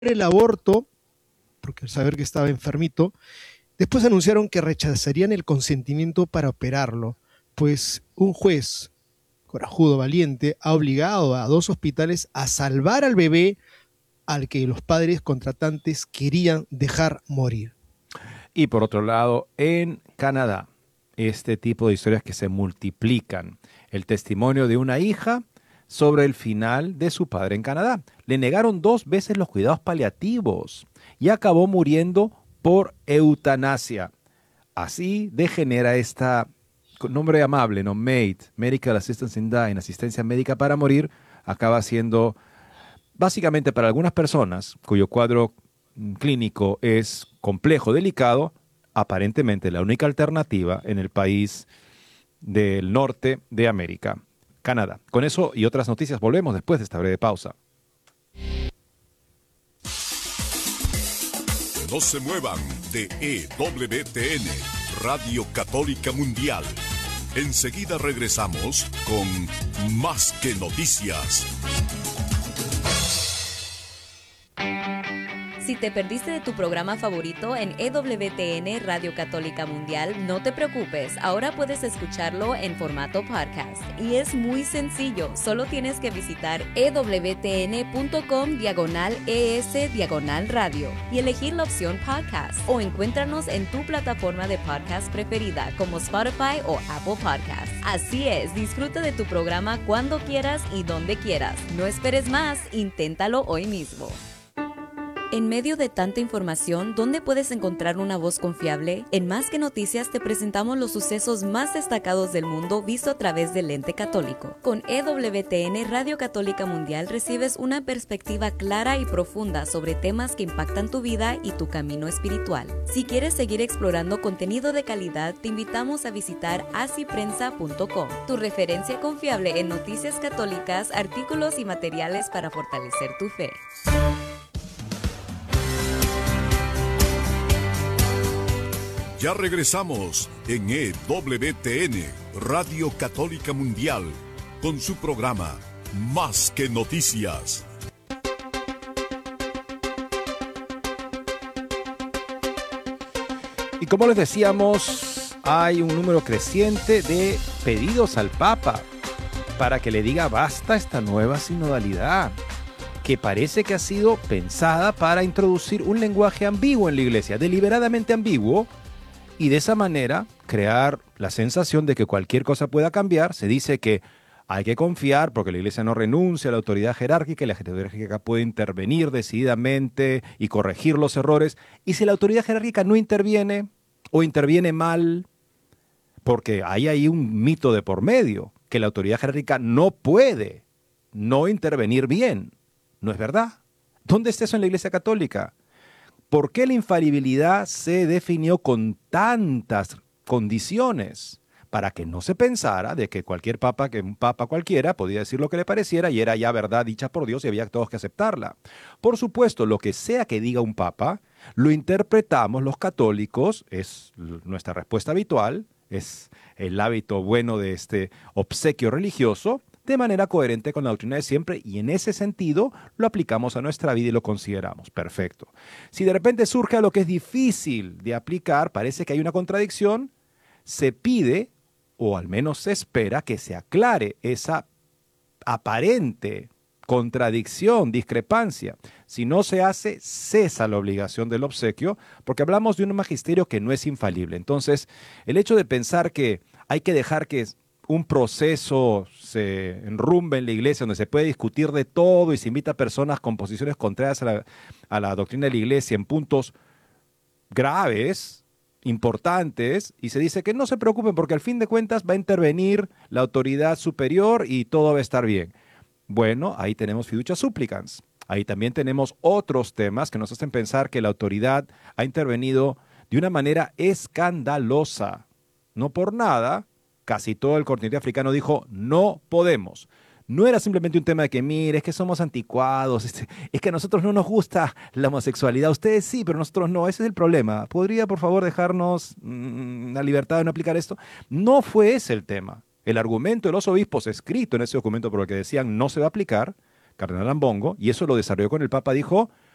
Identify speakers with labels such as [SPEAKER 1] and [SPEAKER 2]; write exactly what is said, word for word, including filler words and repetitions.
[SPEAKER 1] el aborto, porque al saber que estaba enfermito, después anunciaron que rechazarían el consentimiento para operarlo, pues un juez, corajudo, valiente, ha obligado a dos hospitales a salvar al bebé al que los padres contratantes querían dejar morir.
[SPEAKER 2] Y por otro lado, en Canadá, este tipo de historias que se multiplican. El testimonio de una hija sobre el final de su padre en Canadá. Le negaron dos veces los cuidados paliativos y acabó muriendo por eutanasia. Así degenera esta, nombre amable, ¿no? M A I D, Medical Assistance in Dying, asistencia médica para morir, acaba siendo básicamente para algunas personas cuyo cuadro clínico es complejo, delicado, aparentemente la única alternativa en el país del norte de América, Canadá. Con eso y otras noticias volvemos después de esta breve pausa.
[SPEAKER 3] No se muevan de E W T N, Radio Católica Mundial. Enseguida regresamos con Más que Noticias.
[SPEAKER 4] Si te perdiste de tu programa favorito en E W T N Radio Católica Mundial, no te preocupes, ahora puedes escucharlo en formato podcast. Y es muy sencillo, solo tienes que visitar ewtn.com diagonal es diagonal radio y elegir la opción podcast, o encuéntranos en tu plataforma de podcast preferida como Spotify o Apple Podcasts. Así es, disfruta de tu programa cuando quieras y donde quieras. No esperes más, inténtalo hoy mismo. En medio de tanta información, ¿dónde puedes encontrar una voz confiable? En Más que Noticias te presentamos los sucesos más destacados del mundo visto a través del lente católico. Con E W T N Radio Católica Mundial recibes una perspectiva clara y profunda sobre temas que impactan tu vida y tu camino espiritual. Si quieres seguir explorando contenido de calidad, te invitamos a visitar así prensa punto com, tu referencia confiable en noticias católicas, artículos y materiales para fortalecer tu fe.
[SPEAKER 3] Ya regresamos en E W T N, Radio Católica Mundial, con su programa Más que Noticias.
[SPEAKER 2] Y como les decíamos, hay un número creciente de pedidos al Papa para que le diga basta a esta nueva sinodalidad, que parece que ha sido pensada para introducir un lenguaje ambiguo en la Iglesia, deliberadamente ambiguo, y de esa manera crear la sensación de que cualquier cosa pueda cambiar. Se dice que hay que confiar porque la Iglesia no renuncia a la autoridad jerárquica y la autoridad jerárquica puede intervenir decididamente y corregir los errores. Y si la autoridad jerárquica no interviene o interviene mal, porque hay ahí un mito de por medio, que la autoridad jerárquica no puede no intervenir bien. ¿No es verdad? ¿Dónde está eso en la Iglesia Católica? ¿Por qué la infalibilidad se definió con tantas condiciones? Para que no se pensara de que cualquier papa, que un papa cualquiera podía decir lo que le pareciera y era ya verdad dicha por Dios y había todos que aceptarla. Por supuesto, lo que sea que diga un papa, lo interpretamos los católicos, es nuestra respuesta habitual, es el hábito bueno de este obsequio religioso, de manera coherente con la doctrina de siempre, y en ese sentido lo aplicamos a nuestra vida y lo consideramos. Perfecto. Si de repente surge algo que es difícil de aplicar, parece que hay una contradicción, se pide, o al menos se espera, que se aclare esa aparente contradicción, discrepancia. Si no se hace, cesa la obligación del obsequio, porque hablamos de un magisterio que no es infalible. Entonces, el hecho de pensar que hay que dejar que un proceso se enrumbe en la Iglesia donde se puede discutir de todo y se invita a personas con posiciones contrarias a la, a la doctrina de la Iglesia en puntos graves, importantes, y se dice que no se preocupen porque al fin de cuentas va a intervenir la autoridad superior y todo va a estar bien. Bueno, ahí tenemos fiducia supplicans. Ahí también tenemos otros temas que nos hacen pensar que la autoridad ha intervenido de una manera escandalosa. No por nada, casi todo el continente africano dijo, no podemos. No era simplemente un tema de que, mire, es que somos anticuados, es, es que a nosotros no nos gusta la homosexualidad. Ustedes sí, pero nosotros no. Ese es el problema. ¿Podría, por favor, dejarnos mmm, la libertad de no aplicar esto? No fue ese el tema. El argumento de los obispos escrito en ese documento por el que decían no se va a aplicar, Cardenal Ambongo, y eso lo desarrolló con el Papa, dijo,